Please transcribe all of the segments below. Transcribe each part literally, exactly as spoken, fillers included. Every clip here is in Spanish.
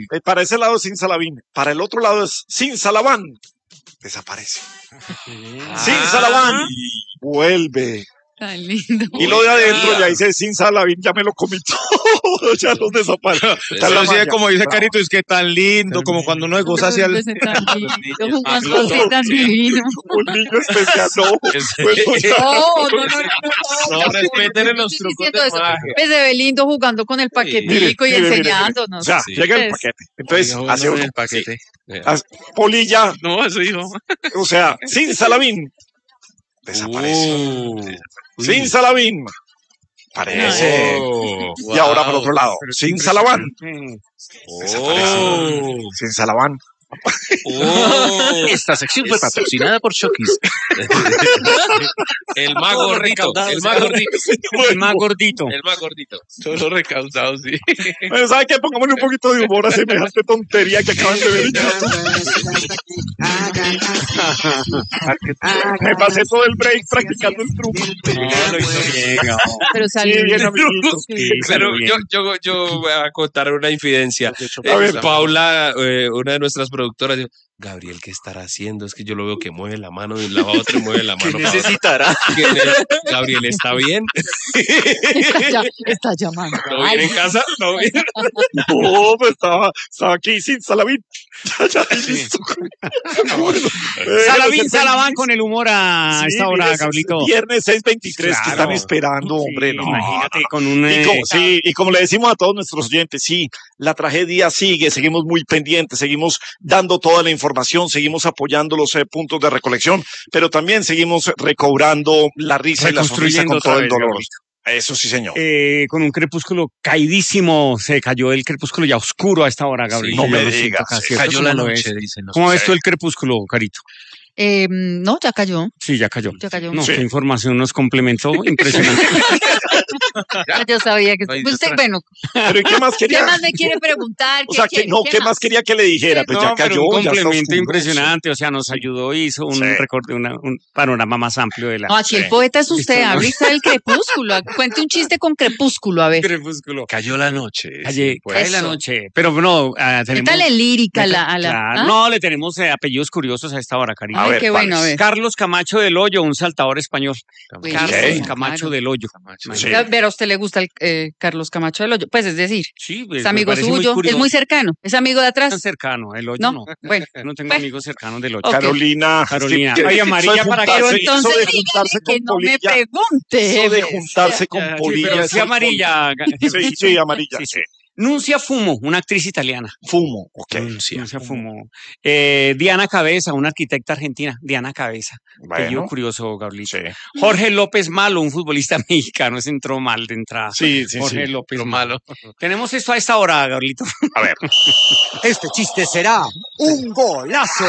Eh, para ese lado es Simsalabim. Para el otro lado es Simsalabán. Desaparece. Ah. Simsalabán vuelve. Tan lindo. Y lo de adentro ya dice Simsalabim, ya me lo comí todo, ya los desapareció. Pero sí, como dice Carito, es que tan lindo, como cuando uno goza hacia el... Ese tan lindo, jugando cositas divino. Un niño especial, no. Pues, No, no, no, no. No, respeten los trucos de magia. Pues se ve lindo jugando con el paquetico Mire, y mire, mire, mire. enseñándonos. O sea, Sí. llega el Pues, paquete. Entonces, Oiga, hace uno uno. en el paquete. Hace- Polilla, No, eso dijo. o sea, Simsalabim. Desaparece. Uh, Simsalabim. Aparece. Oh, Y ahora por wow. otro lado, Simsalabán. Oh, Simsalabán. oh. Esta sección fue patrocinada por Shokis. El más gordito, el más gordito, El más gordito. el más gordito. Solo recaudado, sí. Bueno, ¿sabe qué? Pongámosle un poquito de humor a semejante tontería que acaban de ver. Me pasé todo el break practicando el truco. No, lo hizo bien. no. pero Sí, salió bien, amiguito. Sí, Pero bien. yo, yo, yo voy a contar una infidencia. A ver. Eh, Paula, eh, una de nuestras productoras, dijo, Gabriel, ¿qué estará haciendo? Es que yo lo veo que mueve la mano de un lado a otro y mueve la mano para otro. Necesitará. ¿Quién es? Gabriel, ¿está bien? está, ya- está llamando. ¿No viene en casa? ¿No viene? No, pues estaba, estaba aquí sin Salabín. Ya, ya, listo. Bueno, eh, Salabín, ese- Salabán con el humor a Sí, esta hora, mire, es Gablito. Viernes seis veintitrés, que Claro. están esperando, hombre. Sí, No, imagínate, no, no. con un... Y eh, como, sí, y como le decimos a todos nuestros oyentes, sí, la tragedia sigue, seguimos muy pendientes, seguimos dando toda la información, seguimos apoyando los eh, puntos de recolección, pero también seguimos recobrando la risa y la sonrisa Reconstruyendo con todo otra el vez, dolor. Gablito. Eso sí, señor. eh, con un crepúsculo caidísimo, se cayó el crepúsculo ya oscuro a esta hora, Gabriel. no Yo me lo siento digas, acá, se ¿cierto? Cayó ¿Cómo la lo noche, ves? dicen los ¿Cómo ves Sí. tú el crepúsculo, Carito? Eh, no, ya cayó. Sí, ya cayó. Ya cayó. No, Sí. qué información nos complementó, impresionante. Yo sabía que... No hay Pues usted, detrás. bueno, Pero ¿y qué más ¿qué quería? más me quiere preguntar? O sea, que no, ¿qué más quería que le dijera? Pues No, ya pero cayó, un ya está complemento oscuro. impresionante, o sea, nos ayudó y hizo un Sí. recorte, una- un panorama más amplio de la... No, aquí el Sí. poeta es usted, Listo. hable usted del crepúsculo. Cuente un chiste con crepúsculo, a ver. crepúsculo. Cayó la noche. Calle, sí, pues. cae la Eso. noche, pero no, ah, tenemos... Métale lírica a la... A la Claro, ¿ah? no, le tenemos eh, apellidos curiosos a esta hora, cariño. A Ay, ver, qué bueno, a ¿cuáles? ver. Carlos Camacho del Hoyo, un saltador español. Uy, Carlos Ok. Camacho claro. del Hoyo. Camacho. Sí. A ver, ¿a usted le gusta el eh, Carlos Camacho del Hoyo? Pues es decir, Sí, pues, es me amigo parece muy suyo, es curioso. muy cercano, es amigo de Tan atrás. cercano, el Hoyo No, no. bueno. Yo no tengo Bueno. amigos cercanos del Hoyo. Ok. Carolina. Carolina. sí, Ay, eso amarilla de para que- Pero juntarse- entonces eso de dígale juntarse que con no me Polilla. pregunte. Eso de juntarse con Ya, ya. Sí, Polilla. pero es sí el amarilla. Sí, sí, amarilla, Sí, sí. sí. Nuncia Fumo, una actriz italiana. Fumo, ok. Anuncia. Nuncia Fumo. Eh, Diana Cabeza, una arquitecta argentina. Diana Cabeza. Apellido Bueno, curioso, Gabrielito. sí. Jorge López Malo, un futbolista mexicano. Ese entró mal de entrada. Sí, sí, Jorge sí. López Lo Malo. malo. Tenemos esto a esta hora, Gabrielito. A ver. Este chiste será un golazo.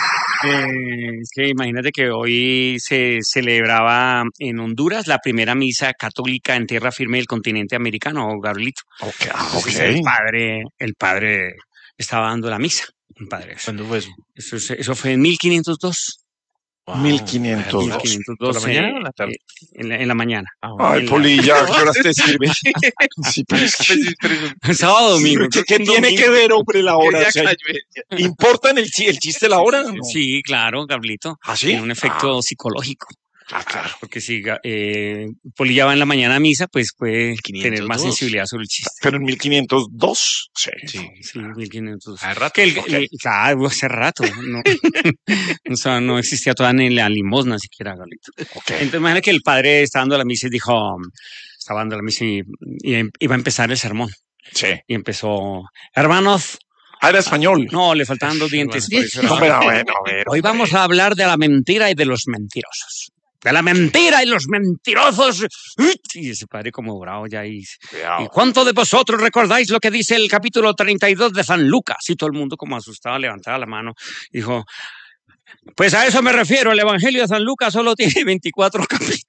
Eh, que imagínate que hoy se celebraba en Honduras la primera misa católica en tierra firme del continente americano, Gabrielito. Ok, ah, Entonces, el ok. padre, el padre estaba dando la misa. Un padre. ¿Cuándo fue eso? Eso, es- eso fue en mil quinientos dos. Wow. mil quinientos dos. mil quinientos ¿Por dos, la mañana eh, o en la tarde? eh, en, la, en la mañana. Ah, bueno. Ay, en la- Polilla, ¿qué horas te sirve? Sí, pero es que- Sábado domingo. ¿Qué, qué Un tiene domingo. que ver, hombre, la hora? Ya O sea, cayó. ¿importa en el, chi- el chiste la hora? No. Sí, claro, Gablito. ¿Ah, sí? Tiene un efecto psicológico. Ah, claro. Porque si ga- eh, Polilla va en la mañana a misa, pues puede tener más quinientos dos. sensibilidad sobre el chiste. Pero en mil quinientos dos, sí. Sí. Sí, mil quinientos. Hace rato. Que el, ok. el- claro, hace rato. No, o sea, no existía todavía ni la limosna siquiera, Gablito. Ok. Entonces, imagina que el padre estaba dando la misa y dijo, estaba dando la misa y, y em- iba a empezar el sermón. Sí. Y empezó, hermanos, Ah, era español. no, le faltaban dos dientes. por eso era- No, pero bueno, a ver. Hoy vamos a hablar de la mentira y de los mentirosos. De la mentira y los mentirosos. Y ese padre como bravo ya. ¿Y, ¿y Cuidado. cuánto de vosotros recordáis lo que dice el capítulo treinta y dos de San Lucas? Y todo el mundo como asustado levantaba la mano. Dijo, pues a eso me refiero. El Evangelio de San Lucas solo tiene veinticuatro capítulos.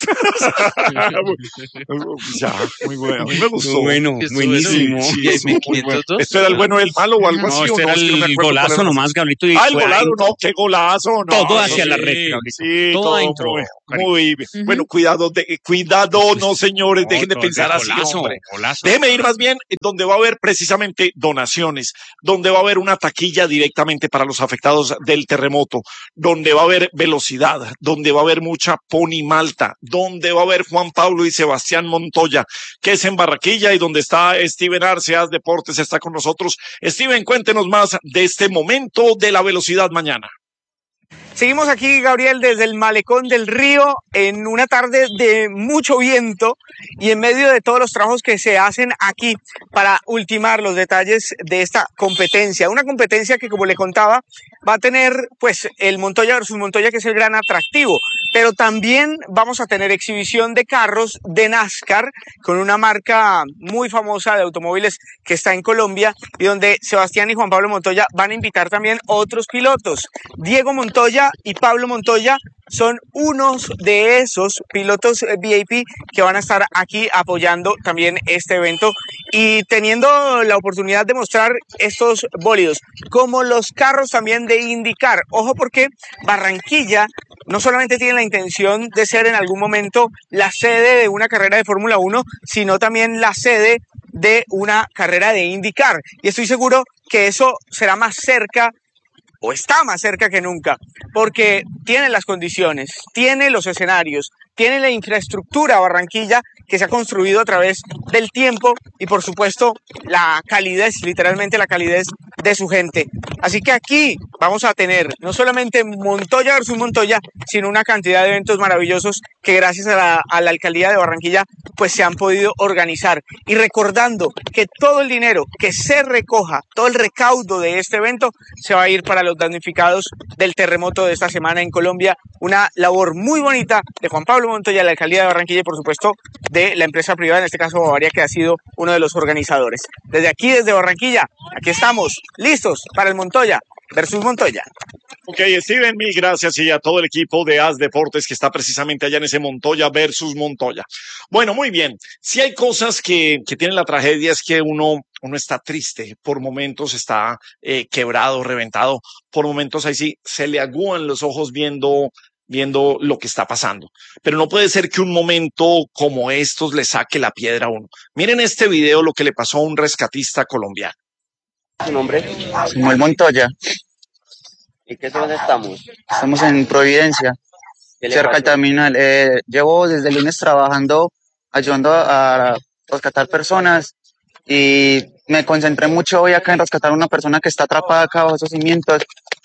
Ya, muy bueno. A mí me gustó. Muy bueno, Estuvo buenísimo. Sí, sí, Y estuvo muy bueno. quinientos dos. ¿Esto era el bueno del malo o algo No, así? ¿O este era Es que no me el acuerdo cuál golazo era. nomás, Gabrielito. Y Ah, el fue golazo, adentro. no, qué golazo, no. Todo eso hacia la sí, red, Gabrielito. Sí, Todo todo adentro, muy, Cari. muy bien. Ujú. Bueno, cuidado, de, cuidado, no señores, dejen de Otro, pensar así, golazo, hombre. golazo. Déjeme ir más bien eh, donde va a haber precisamente donaciones, donde va a haber una taquilla directamente para los afectados del terremoto, donde va a haber velocidad, donde va a haber mucha Pony Malta, donde va a haber Juan Pablo y Sebastián Montoya, que es en Barranquilla, y donde está Steven Arce, As Deportes, está con nosotros. Steven, cuéntenos más de este momento de la velocidad mañana. Seguimos aquí, Gabriel, desde el malecón del río, en una tarde de mucho viento y en medio de todos los trabajos que se hacen aquí para ultimar los detalles de esta competencia. Una competencia que, como le contaba, va a tener pues el Montoya versus Montoya, que es el gran atractivo, pero también vamos a tener exhibición de carros de NASCAR con una marca muy famosa de automóviles que está en Colombia, y donde Sebastián y Juan Pablo Montoya van a invitar también otros pilotos. Diego Montoya y Pablo Montoya son unos de esos pilotos V I P que van a estar aquí apoyando también este evento y teniendo la oportunidad de mostrar estos bólidos, como los carros también de IndyCar. Ojo, porque Barranquilla no solamente tiene la intención de ser en algún momento la sede de una carrera de Fórmula uno, sino también la sede de una carrera de IndyCar. Y estoy seguro que eso será más cerca, o está más cerca que nunca, porque tiene las condiciones, tiene los escenarios, tiene la infraestructura Barranquilla que se ha construido a través del tiempo y, por supuesto, la calidez, literalmente la calidez de su gente. Así que aquí vamos a tener no solamente Montoya versus Montoya, sino una cantidad de eventos maravillosos que gracias a la, a la alcaldía de Barranquilla pues se han podido organizar. Y recordando que todo el dinero que se recoja, todo el recaudo de este evento se va a ir para los damnificados del terremoto de esta semana en Colombia. Una labor muy bonita de Juan Pablo Montoya, la alcaldía de Barranquilla y, por supuesto, de la empresa privada, en este caso Bavaria, que ha sido uno de los organizadores. Desde aquí, desde Barranquilla, aquí estamos listos para el Montoya versus Montoya. Ok, Steven, mil gracias, y a todo el equipo de As Deportes que está precisamente allá en ese Montoya versus Montoya. Bueno, muy bien. Si hay cosas que, que tienen la tragedia, es que uno, uno está triste, por momentos está eh, quebrado, reventado, por momentos ahí sí se le agúan los ojos viendo, viendo lo que está pasando. Pero no puede ser que un momento como estos le saque la piedra a uno. Miren este video, lo que le pasó a un rescatista colombiano. ¿Su nombre? Samuel Montoya, ¿En qué zona estamos? estamos en Providencia, ¿Qué le cerca del pasó? terminal. Eh, llevo desde el lunes trabajando, ayudando a, a rescatar personas, y me concentré mucho hoy acá en rescatar a una persona que está atrapada acá bajo esos cimientos.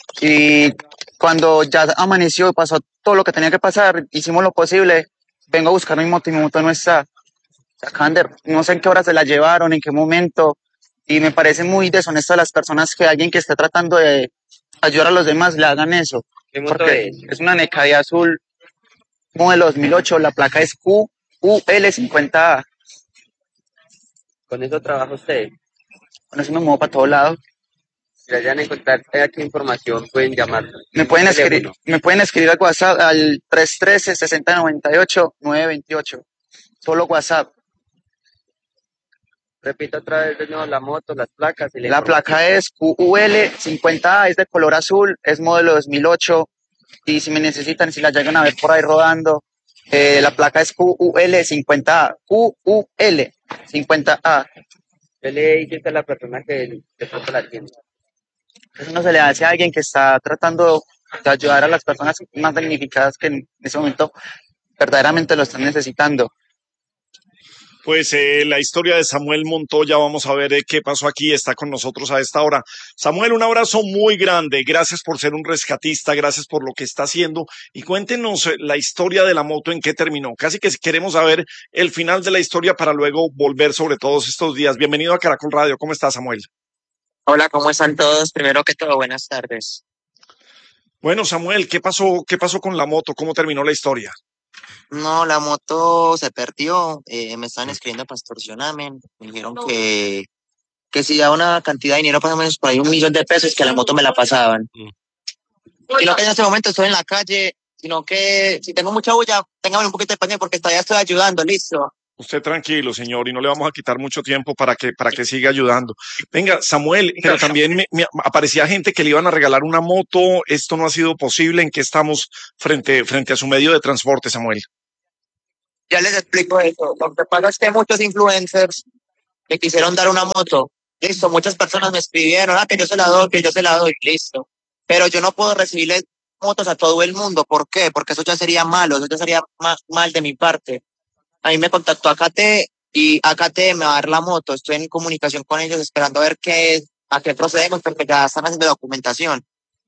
Y cuando ya amaneció y pasó todo lo que tenía que pasar, hicimos lo posible. Vengo a buscar mi moto y mi moto no está. Acaban de- no sé en qué hora se la llevaron, en qué momento, y me parece muy deshonesto a las personas que alguien que esté tratando de ayudar a los demás le hagan eso. ¿Qué moto Porque es? es una Necade azul, modelo dos mil ocho, la placa es Q U L cincuenta A. ¿Con eso trabaja usted? Con eso me muevo para todos lados. Si la llegan a encontrar aquí información, pueden llamar. Me pueden escribir, Teléfono. me pueden escribir al WhatsApp al tres uno tres, seis cero nueve ocho, nueve dos ocho. Solo WhatsApp. Repito otra vez de nuevo la moto, las placas y la, La placa es Q U L cincuenta A, es de color azul, es modelo dos mil ocho. Y si me necesitan, si la llegan a ver por ahí rodando, eh, la placa es Q U L cincuenta A. Q U L cincuenta A. ¿Qué le dice a la persona que de pronto la tiene? Eso no se le hace a alguien que está tratando de ayudar a las personas más damnificadas que en ese momento verdaderamente lo están necesitando. Pues eh, la historia de Samuel Montoya, vamos a ver eh, qué pasó aquí, está con nosotros a esta hora. Samuel, un abrazo muy grande, gracias por ser un rescatista, gracias por lo que está haciendo, y cuéntenos eh, la historia de la moto, en qué terminó. Casi que queremos saber el final de la historia para luego volver sobre todos estos días. Bienvenido a Caracol Radio, ¿cómo estás, Samuel? Hola, ¿cómo están todos? Primero que todo, buenas tardes. Bueno, Samuel, ¿qué pasó, qué pasó con la moto? ¿Cómo terminó la historia? No, la moto se perdió, eh, me estaban escribiendo para extorsionarme, me dijeron que, que si da una cantidad de dinero, más o menos por ahí un millón de pesos, que la moto me la pasaban. Y lo que en este momento estoy en la calle, sino que si tengo mucha bulla, téngame un poquito de paciencia porque todavía estoy ayudando, listo. Usted tranquilo, señor, y no le vamos a quitar mucho tiempo para que, para que siga ayudando. Venga, Samuel, pero también me, me aparecía gente que le iban a regalar una moto. Esto no ha sido posible. ¿En qué estamos frente, frente a su medio de transporte, Samuel? Ya les explico eso. Lo que pasa es que muchos influencers me quisieron dar una moto. Listo, muchas personas me escribieron, ah, que yo se la doy, que yo se la doy, listo. Pero yo no puedo recibirle motos a todo el mundo. ¿Por qué? Porque eso ya sería malo, eso ya sería más mal de mi parte. A mí me contactó A K T y A K T me va a dar la moto. Estoy en comunicación con ellos esperando a ver qué, a qué procedemos porque ya están haciendo documentación.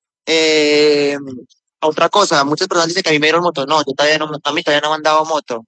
Eh, otra cosa, muchas personas dicen que a mí me dieron moto. No, yo todavía no, a mí todavía no me han dado moto.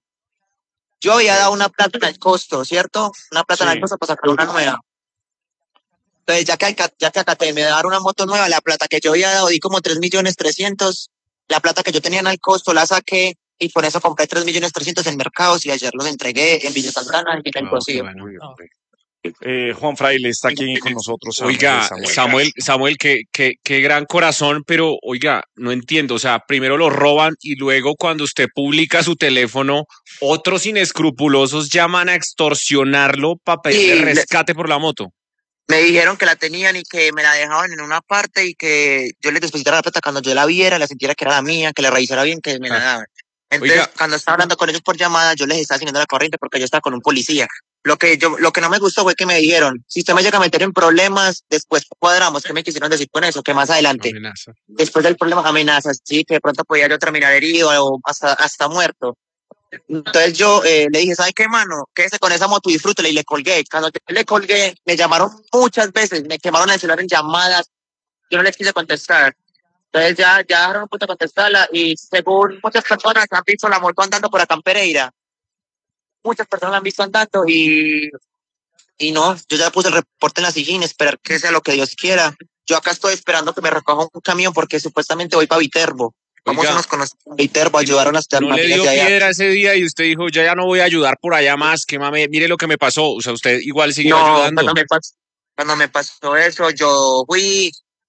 Yo había dado una plata en el costo, ¿cierto? Una plata sí. en el costo para sacar una nueva. Entonces, ya que, ya que A K T me dar una moto nueva, la plata que yo había dado, di como tres millones trescientos, la plata que yo tenía en el costo la saqué y por eso compré tres millones trescientos en mercados y ayer los entregué en Villa Santana, en Villa Imposible. Oh, bueno. Eh, Juan Fraile está aquí con nosotros. Oiga, Samuel, Samuel, Samuel qué, qué, qué gran corazón, pero oiga, no entiendo, o sea, primero lo roban y luego cuando usted publica su teléfono, otros inescrupulosos llaman a extorsionarlo para pedirle sí, rescate por la moto. Me dijeron que la tenían y que me la dejaban en una parte y que yo les depositara la plata cuando yo la viera, la sintiera que era la mía, que la revisara bien, que me ah. la daban. Entonces, oiga, cuando estaba hablando con ellos por llamada, yo les estaba haciendo la corriente porque yo estaba con un policía. Lo que yo, lo que no me gustó fue que me dijeron, si usted me llega a meter en problemas, después cuadramos. ¿Qué me quisieron decir con eso? Que más adelante, amenaza. Después del problema, amenazas, sí, que de pronto podía yo terminar herido o hasta, hasta muerto. Entonces yo eh, le dije, ¿sabe qué, mano? Quédese con esa moto y disfrútela, y le colgué. Cuando yo le colgué, me llamaron muchas veces, me quemaron el celular en llamadas, yo no les quise contestar. Entonces ya, ya dejaron a contestarla y según muchas personas han visto la moto andando por acá en Pereira. Muchas personas la han visto andando y, y no, yo ya puse el reporte en la sillín, esperar que sea lo que Dios quiera. Yo acá estoy esperando que me recoja un camión porque supuestamente voy para Viterbo. Vamos a nos conocer en Viterbo, ayudaron a las no le dio piedra ese día y usted dijo, ya ya no voy a ayudar por allá más, que mame, mire lo que me pasó. O sea, usted igual siguió no, ayudando. Cuando me, pasó, cuando me pasó eso, yo fui,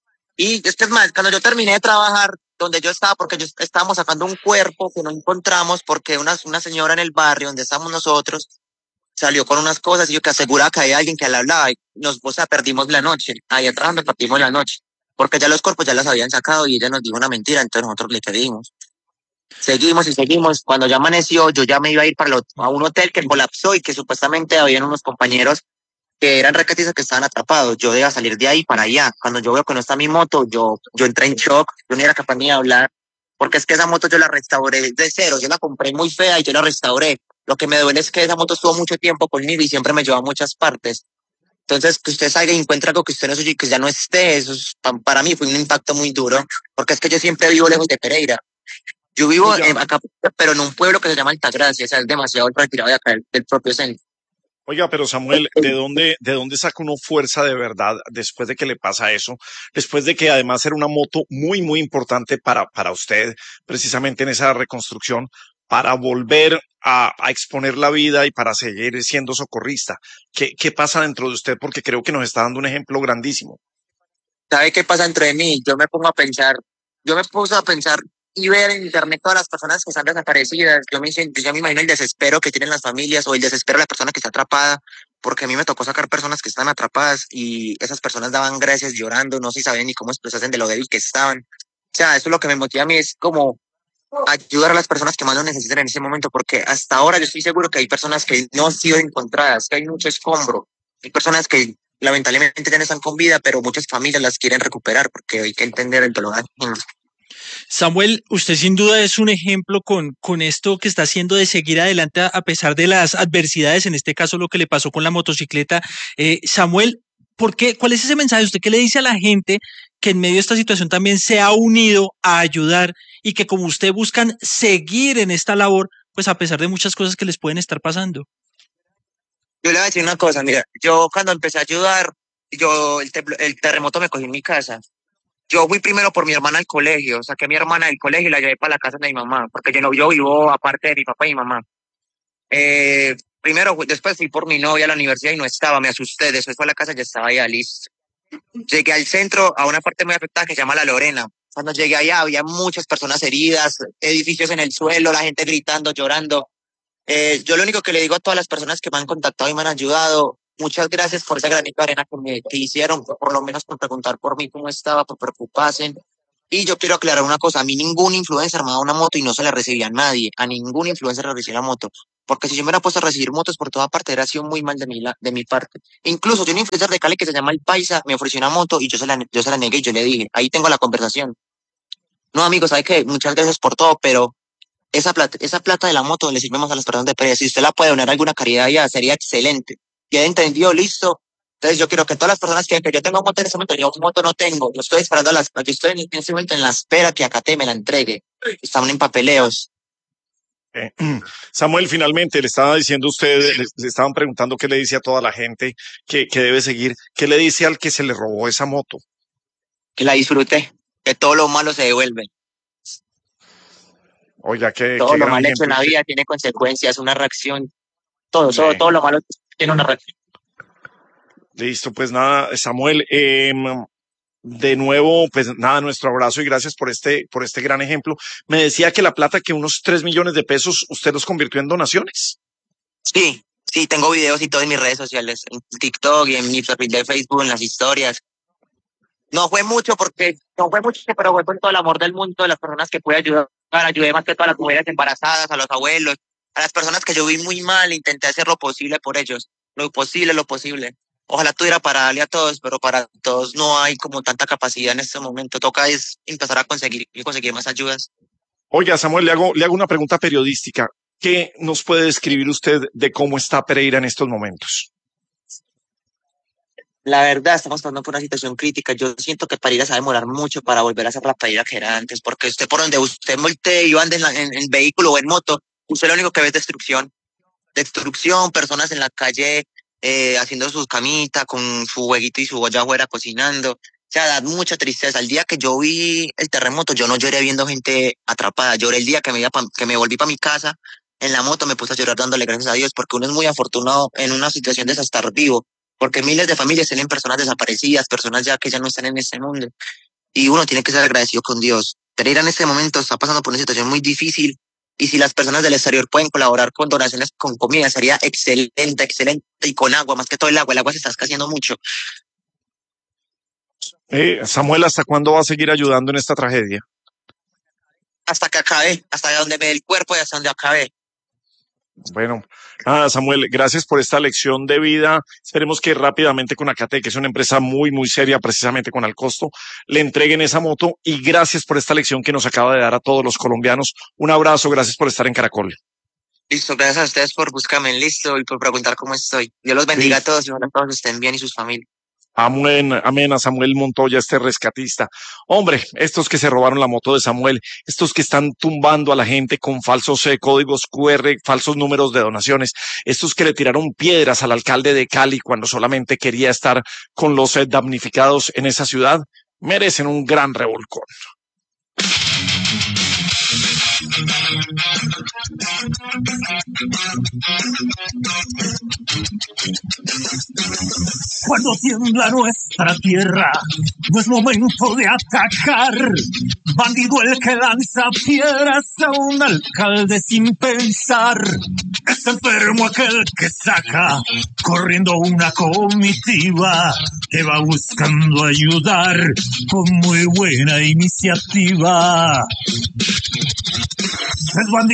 y es que es más, cuando yo terminé de trabajar donde yo estaba, porque yo estábamos sacando un cuerpo que no encontramos, porque una, una señora en el barrio donde estamos nosotros salió con unas cosas y yo que aseguraba que había alguien que la hablaba y nos, o sea, perdimos la noche. Ahí atrás nos partimos la noche, porque ya los cuerpos ya las habían sacado y ella nos dijo una mentira, entonces nosotros le creímos. Seguimos y seguimos. Cuando ya amaneció, yo ya me iba a ir para lo, a un hotel que colapsó y que supuestamente habían unos compañeros que eran recatistas que estaban atrapados. Yo debía salir de ahí para allá. Cuando yo veo que no está mi moto, yo, yo entré en shock, yo no era capaz ni de hablar, porque es que esa moto yo la restauré de cero, yo la compré muy fea y yo la restauré. Lo que me duele es que esa moto estuvo mucho tiempo conmigo y siempre me llevó a muchas partes. Entonces, que usted salga y encuentre algo que usted no suyo que ya no esté, eso es, para mí fue un impacto muy duro, porque es que yo siempre vivo lejos de Pereira. Yo vivo en, acá, pero en un pueblo que se llama Altagracia, o sea, es demasiado retirado de acá, del, del propio centro. Oiga, pero Samuel, ¿de dónde, de dónde saca uno fuerza de verdad después de que le pasa eso? Después de que además era una moto muy, muy importante para, para usted, precisamente en esa reconstrucción, para volver a, a exponer la vida y para seguir siendo socorrista. ¿Qué, qué pasa dentro de usted? Porque creo que nos está dando un ejemplo grandísimo. ¿Sabe qué pasa dentro de mí? Yo me pongo a pensar, yo me puse a pensar y ver en internet todas las personas que están desaparecidas. Yo me, yo me imagino el desespero que tienen las familias o el desespero de la persona que está atrapada, porque a mí me tocó sacar personas que están atrapadas y esas personas daban gracias llorando, no se sabían ni cómo expresarse de lo débil que estaban. O sea, eso es lo que me motiva a mí, es como ayudar a las personas que más lo necesitan en ese momento, porque hasta ahora yo estoy seguro que hay personas que no han sido encontradas, que hay mucho escombro, hay personas que lamentablemente ya no están con vida, pero muchas familias las quieren recuperar porque hay que entender el dolor. Samuel, usted sin duda es un ejemplo con, con esto que está haciendo de seguir adelante a, a pesar de las adversidades, en este caso lo que le pasó con la motocicleta. Eh, Samuel, ¿por qué? ¿Cuál es ese mensaje? ¿Usted qué le dice a la gente que en medio de esta situación también se ha unido a ayudar y que como usted buscan seguir en esta labor, pues a pesar de muchas cosas que les pueden estar pasando? Yo le voy a decir una cosa, mira, yo cuando empecé a ayudar, yo el, el terremoto me cogió en mi casa. Yo fui primero por mi hermana al colegio, saqué a mi hermana del colegio y la llevé para la casa de mi mamá, porque yo no yo vivo aparte de mi papá y mi mamá. Eh, primero, después fui por mi novia a la universidad y no estaba, me asusté, después fue a la casa y ya estaba ya listo. Llegué al centro, a una parte muy afectada que se llama La Lorena. Cuando llegué allá había muchas personas heridas, edificios en el suelo, la gente gritando, llorando. Eh, yo lo único que le digo a todas las personas que me han contactado y me han ayudado, muchas gracias por ese granito de arena que me que hicieron, por lo menos por preguntar por mí cómo estaba, por preocuparse. Y yo quiero aclarar una cosa, a mí ningún influencer me ha dado una moto y no se la recibía a nadie, a ningún influencer le recibía la moto. Porque si yo me hubiera puesto a recibir motos por toda parte, hubiera sido muy mal de mi, la- de mi parte. Incluso yo un influencer de Cali que se llama El Paisa me ofreció una moto y yo se la, yo se la negué y yo le dije, ahí tengo la conversación. No, amigo, ¿sabe qué? Muchas gracias por todo, pero esa plata, esa plata de la moto le sirvemos a las personas de Pereira. Si usted la puede donar a alguna caridad ya, sería excelente. Ya entendió, listo. Entonces yo quiero que todas las personas que, que yo tengo moto en este momento, yo moto no tengo, yo estoy esperando a las, yo estoy en, en este momento en la espera que Acate me la entregue. Estamos en papeleos. Eh, Samuel, finalmente le estaba diciendo a usted, le, le estaban preguntando qué le dice a toda la gente que, que debe seguir, qué le dice al que se le robó esa moto. Que la disfrute, que todo lo malo se devuelve. Oiga, qué, Todo qué lo gran mal hecho en ejemplo. la vida tiene consecuencias, una reacción. Todo, Sí. todo, todo lo malo tiene una reacción. Listo, pues nada, Samuel, eh, de nuevo, pues nada, nuestro abrazo y gracias por este, por este gran ejemplo. Me decía que la plata, que unos tres millones de pesos, usted los convirtió en donaciones. Sí, sí, tengo videos y todo en mis redes sociales, en TikTok y en mi perfil de Facebook, en las historias. No fue mucho porque, no fue mucho, pero fue con todo el amor del mundo de las personas que pude ayudar. Ayudé más que todas las mujeres embarazadas, a los abuelos, a las personas que yo vi muy mal, intenté hacer lo posible por ellos. Lo posible, lo posible. Ojalá tuviera para darle a todos, pero para todos no hay como tanta capacidad en este momento. Toca es empezar a conseguir y conseguir más ayudas. Oiga, Samuel, le hago, le hago una pregunta periodística. ¿Qué nos puede describir usted de cómo está Pereira en estos momentos? La verdad, estamos pasando por una situación crítica. Yo siento que Pereira se va a demorar mucho para volver a ser la Pereira que era antes, porque usted por donde usted voltee y ande en, la- en, en vehículo o en moto, usted lo único que ve es destrucción. Destrucción, personas en la calle eh, haciendo sus camitas con su hueguito y su olla afuera cocinando. O sea, da mucha tristeza. El día que yo vi el terremoto, yo no lloré viendo gente atrapada. Lloré el día que me, iba pa- que me volví para mi casa en la moto, me puse a llorar dándole gracias a Dios, porque uno es muy afortunado en una situación de estar vivo, porque miles de familias tienen personas desaparecidas, personas ya que ya no están en este mundo, y uno tiene que ser agradecido con Dios. Pereira en este momento está pasando por una situación muy difícil, y si las personas del exterior pueden colaborar con donaciones con comida, sería excelente, excelente, y con agua, más que todo el agua, el agua se está escaseando mucho. Eh, Samuel, ¿hasta cuándo va a seguir ayudando en esta tragedia? Hasta que acabe, hasta donde me dé el cuerpo y hasta donde acabe. Bueno, nada, Samuel, gracias por esta lección de vida. Esperemos que rápidamente con Acate, que es una empresa muy, muy seria, precisamente con el costo, le entreguen esa moto y gracias por esta lección que nos acaba de dar a todos los colombianos. Un abrazo, gracias por estar en Caracol. Listo, gracias a ustedes por buscarme en listo y por preguntar cómo estoy. Dios los bendiga Listo. a todos y ojalá todos estén bien y sus familias. Amén, amén a Samuel Montoya, este rescatista. Hombre, estos que se robaron la moto de Samuel, estos que están tumbando a la gente con falsos eh, códigos Q R, falsos números de donaciones, estos que le tiraron piedras al alcalde de Cali cuando solamente quería estar con los eh, damnificados en esa ciudad, merecen un gran revolcón. Cuando tiembla nuestra tierra, no es momento de atacar. Bandido el que lanza piedras a un alcalde sin pensar. Es enfermo aquel que saca corriendo una comitiva que va buscando ayudar con muy buena iniciativa. Es bandido